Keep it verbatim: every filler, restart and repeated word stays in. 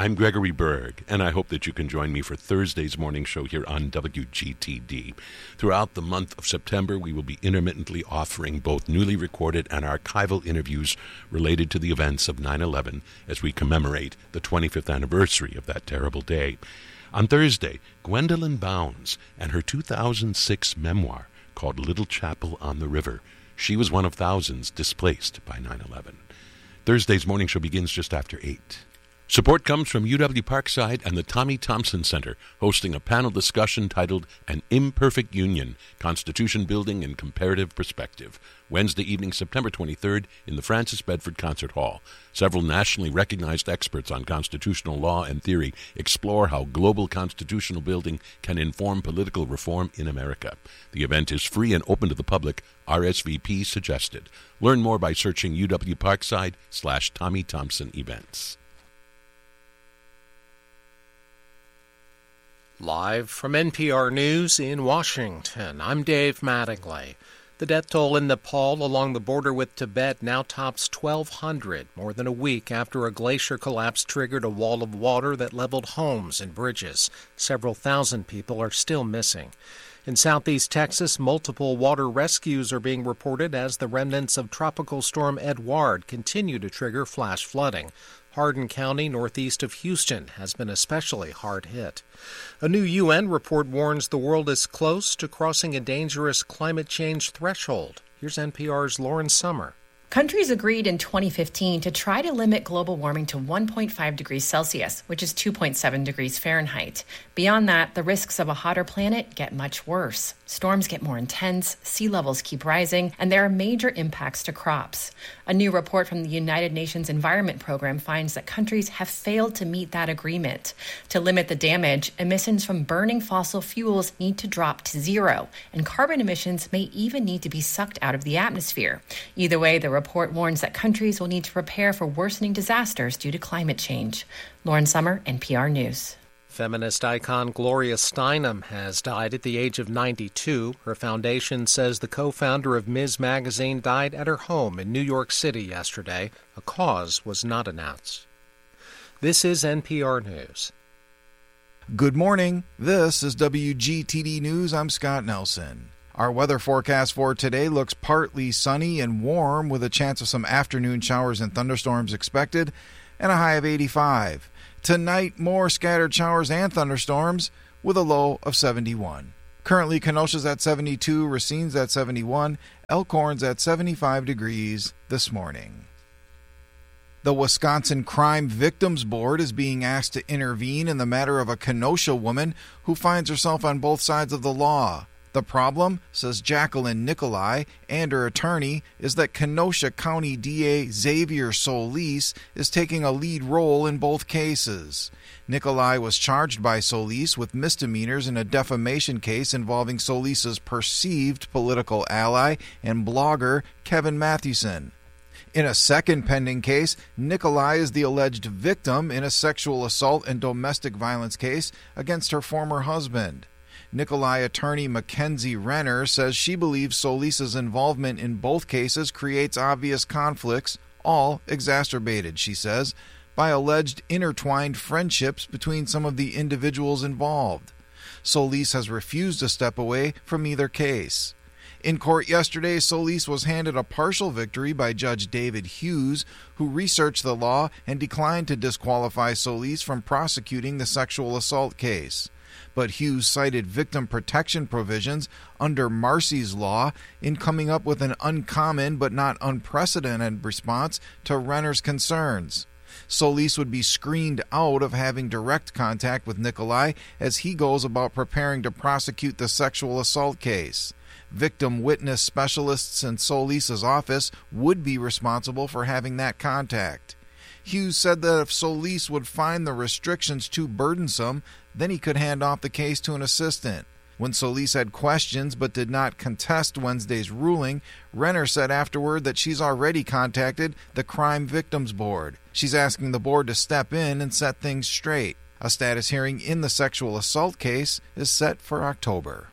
I'm Gregory Berg, and I hope that you can join me for Thursday's morning show here on W G T D. Throughout the month of September, we will be intermittently offering both newly recorded and archival interviews related to the events of nine eleven as we commemorate the twenty-fifth anniversary of that terrible day. On Thursday, Gwendolyn Bounds and her two thousand six memoir called Little Chapel on the River. She was one of thousands displaced by nine eleven. Thursday's morning show begins just after eight. Support comes from U W Parkside and the Tommy Thompson Center, hosting a panel discussion titled An Imperfect Union, Constitution Building in Comparative Perspective, Wednesday evening, September twenty-third, in the Francis Bedford Concert Hall. Several nationally recognized experts on constitutional law and theory explore how global constitutional building can inform political reform in America. The event is free and open to the public. R S V P suggested. Learn more by searching U W Parkside slash Tommy Thompson Events. Live from N P R News in Washington, I'm Dave Mattingly. The death toll in Nepal along the border with Tibet now tops twelve hundred, more than a week after a glacier collapse triggered a wall of water that leveled homes and bridges. Several thousand people are still missing. In southeast Texas, multiple water rescues are being reported as the remnants of Tropical Storm Edouard continue to trigger flash flooding. Hardin County, northeast of Houston, has been especially hard hit. A new U N report warns the world is close to crossing a dangerous climate change threshold. Here's N P R's Lauren Summer. Countries agreed in twenty fifteen to try to limit global warming to one point five degrees Celsius, which is two point seven degrees Fahrenheit. Beyond that, the risks of a hotter planet get much worse. Storms get more intense, sea levels keep rising, and there are major impacts to crops. A new report from the United Nations Environment Program finds that countries have failed to meet that agreement. To limit the damage, emissions from burning fossil fuels need to drop to zero, and carbon emissions may even need to be sucked out of the atmosphere. Either way, the report warns that countries will need to prepare for worsening disasters due to climate change. Lauren Summer, N P R News. Feminist icon Gloria Steinem has died at the age of ninety-two. Her foundation says the co-founder of Ms. Magazine died at her home in New York City yesterday. A cause was not announced. This is N P R News. Good morning. This is W G T D News. I'm Scott Nelson. Our weather forecast for today looks partly sunny and warm with a chance of some afternoon showers and thunderstorms expected and a high of eighty-five. Tonight, more scattered showers and thunderstorms with a low of seventy-one. Currently, Kenosha's at seventy-two, Racine's at seventy-one, Elkhorn's at seventy-five degrees this morning. The Wisconsin Crime Victims Board is being asked to intervene in the matter of a Kenosha woman who finds herself on both sides of the law. The problem, says Jacqueline Nicolai and her attorney, is that Kenosha County D A Xavier Solis is taking a lead role in both cases. Nicolai was charged by Solis with misdemeanors in a defamation case involving Solis's perceived political ally and blogger Kevin Mathewson. In a second pending case, Nicolai is the alleged victim in a sexual assault and domestic violence case against her former husband. Nicolai attorney Mackenzie Renner says she believes Solis's involvement in both cases creates obvious conflicts, all exacerbated, she says, by alleged intertwined friendships between some of the individuals involved. Solis has refused to step away from either case. In court yesterday, Solis was handed a partial victory by Judge David Hughes, who researched the law and declined to disqualify Solis from prosecuting the sexual assault case. But Hughes cited victim protection provisions under Marcy's law in coming up with an uncommon but not unprecedented response to Renner's concerns. Solis would be screened out of having direct contact with Nicolai as he goes about preparing to prosecute the sexual assault case. Victim witness specialists in Solis's office would be responsible for having that contact. Hughes said that if Solis would find the restrictions too burdensome, then he could hand off the case to an assistant. When Solis had questions but did not contest Wednesday's ruling, Renner said afterward that she's already contacted the Crime Victims Board. She's asking the board to step in and set things straight. A status hearing in the sexual assault case is set for October.